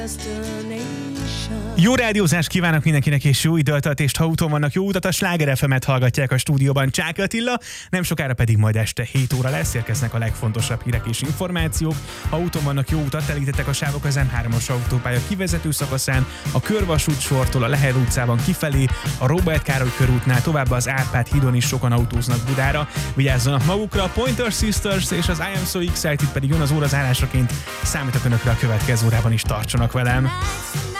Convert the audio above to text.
Jó rádiózást kívánok mindenkinek, és jó időltetést, ha úton vannak, jó utat, a Sláger FM-et hallgatják a stúdióban Csák Attila, nem sokára pedig majd este 7 óra lesz, érkeznek a legfontosabb hírek és információk. Ha úton vannak, jó utat, elítettek a sávok az M3-as autópálya kivezető szakaszán, a Körvasút sortól a Lehel utcában kifelé, a Róbert Károly körútnál, továbbá az Árpád hídon is sokan autóznak Budára. Vigyázzanak magukra, a Pointer Sisters és az I Am So Excited pedig jön az órazárásaként, számítok önökre a következő órában is, tartsanak velem!